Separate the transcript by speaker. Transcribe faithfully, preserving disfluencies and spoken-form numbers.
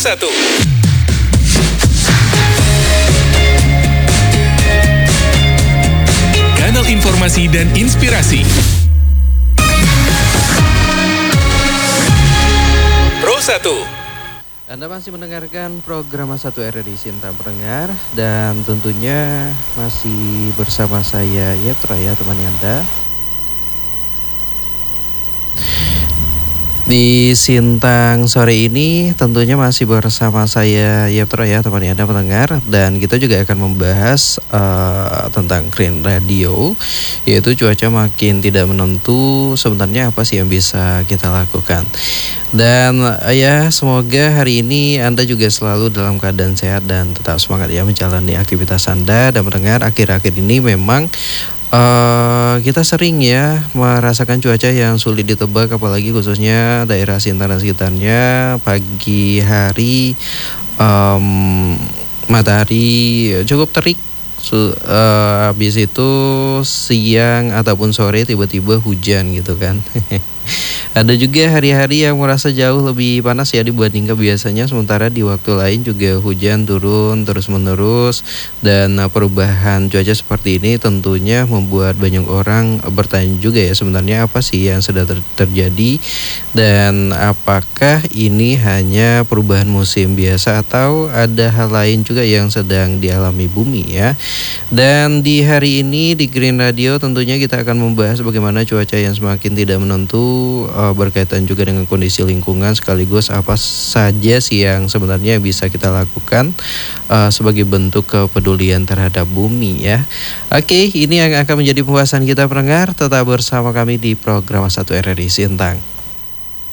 Speaker 1: satu. Kanal informasi dan inspirasi. Pro satu.
Speaker 2: Anda masih mendengarkan program satu R R I Cinta Pendengar, dan tentunya masih bersama saya Yeptra ya, teman Anda. Di Sintang sore ini tentunya masih bersama saya Yeptra ya, teman Anda pendengar, dan kita juga akan membahas uh, tentang Green Radio, yaitu cuaca makin tidak menentu. Sebenarnya apa sih yang bisa kita lakukan? Dan uh, ya semoga hari ini Anda juga selalu dalam keadaan sehat dan tetap semangat ya menjalani aktivitas Anda. Dan mendengar akhir-akhir ini memang Uh, kita sering ya merasakan cuaca yang sulit ditebak, apalagi khususnya daerah Sintang dan sekitarnya. Pagi hari um, matahari cukup terik, Su, uh, habis itu siang ataupun sore tiba-tiba hujan gitu kan. Ada juga hari-hari yang merasa jauh lebih panas ya dibandingkan biasanya, sementara di waktu lain juga hujan turun terus-menerus. Dan perubahan cuaca seperti ini tentunya membuat banyak orang bertanya juga ya, sebenarnya apa sih yang sedang ter- terjadi, dan apakah ini hanya perubahan musim biasa atau ada hal lain juga yang sedang dialami bumi ya. Dan di hari ini di Green Radio tentunya kita akan membahas bagaimana cuaca yang semakin tidak menentu, berkaitan juga dengan kondisi lingkungan, sekaligus apa saja sih yang sebenarnya bisa kita lakukan uh, sebagai bentuk kepedulian terhadap bumi ya. Oke, ini yang akan menjadi pembahasan kita pendengar. Tetap bersama kami di program satu R R I Sintang.